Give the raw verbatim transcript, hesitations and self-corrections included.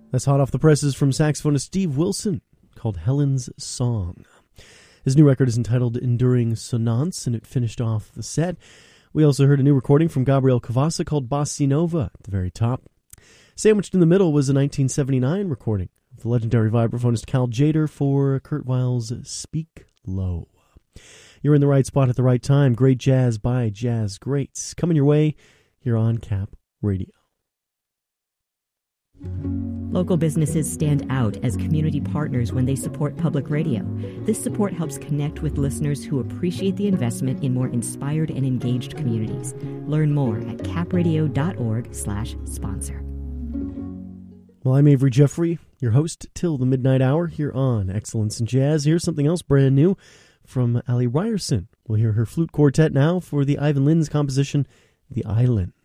That's hot off the presses from saxophonist Steve Wilson, called Helen's Song. His new record is entitled Enduring Sonance, and it finished off the set. We also heard a new recording from Gabriel Cavassa called Bossa Nova at the very top. Sandwiched in the middle was a nineteen seventy-nine recording of the legendary vibraphonist Cal Tjader for Kurt Weill's Speak Low. You're in the right spot at the right time. Great jazz by Jazz Greats. Coming your way here on Cap Radio. Local businesses stand out as community partners when they support public radio. This support helps connect with listeners who appreciate the investment in more inspired and engaged communities. Learn more at capradio.org slash sponsor. Well, I'm Avery Jeffrey, your host till the midnight hour here on Excellence in Jazz. Here's something else brand new from Ali Ryerson. We'll hear her flute quartet now for the Ivan Lins composition, The Island.